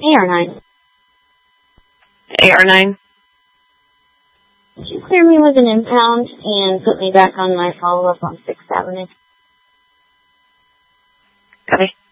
AR9. AR9? Could you clear me with an impound and put me back on my follow-up on 6th Avenue? Copy.